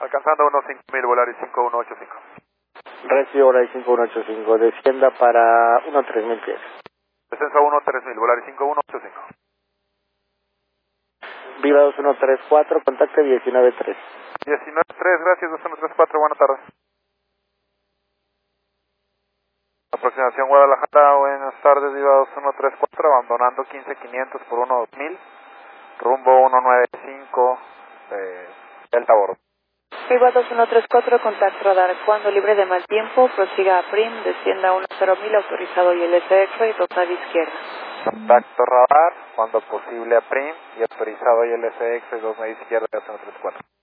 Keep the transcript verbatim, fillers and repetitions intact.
Alcanzando uno cinco mil, Volaris cinco uno ocho cinco. Recibo Volaris cinco uno ocho cinco, descienda para uno tres mil pies. Descenso a uno tres mil, Volaris cinco uno ocho cinco. Viva dos uno tres cuatro, contacte diecinueve tres. diecinueve tres, gracias, dos uno tres cuatro, buenas tardes. Aproximación Guadalajara, buenas tardes, Viva dos uno tres cuatro, abandonando quince quinientos por uno dos mil, rumbo uno nueve cinco, eh, Delta Bordo. Viva dos uno tres cuatro, contacto radar, cuando libre de mal tiempo, prosiga a Prim, descienda a uno cero mil, autorizado y L S X, total izquierda. Contacto radar, cuando posible a Prim y autorizado y L S X, dos media izquierda, dos uno tres cuatro.